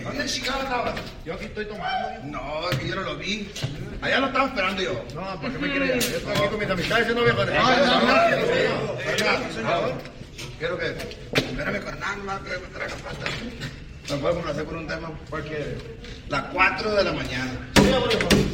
¿Dónde chingado estaba? Yo aquí estoy tomando. No, es que yo no lo vi. Allá lo estaba esperando yo. No, ¿para qué me quiere? Yo estoy aquí con mis amistades siendo viejo. Quiero que... Espérame, carnal, más que me traiga pasta. ¿Me puedo complacer por un tema? ¿Cuál quiere? Las 4 de la mañana. Sí,